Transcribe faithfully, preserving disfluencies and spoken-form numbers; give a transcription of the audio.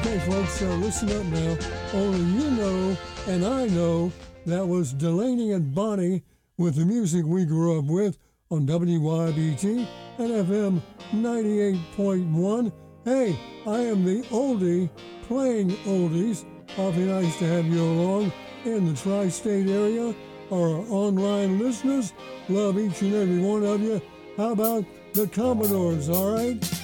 Okay, folks, uh, listen up now. Only you know and I know that was Delaney and Bonnie with the music we grew up with on W Y B T and F M ninety-eight point one. Hey, I am the oldie playing oldies. Awfully nice to have you along in the tri-state area. Our online listeners, love each and every one of you. How about the Commodores, all right?